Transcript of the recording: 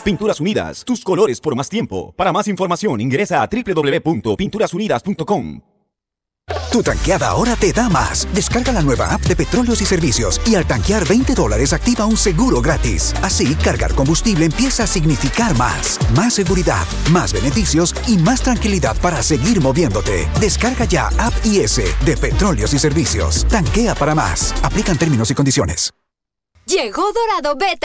Pinturas Unidas, tus colores por más tiempo. Para más información ingresa a www.pinturasunidas.com. Tu tanqueada ahora te da más. Descarga la nueva app de Petróleos y Servicios y al tanquear $20 activa un seguro gratis. Así, cargar combustible empieza a significar más. Más seguridad, más beneficios y más tranquilidad para seguir moviéndote. Descarga ya App IS de Petróleos y Servicios. Tanquea para más. Aplican términos y condiciones. Llegó Dorado Beta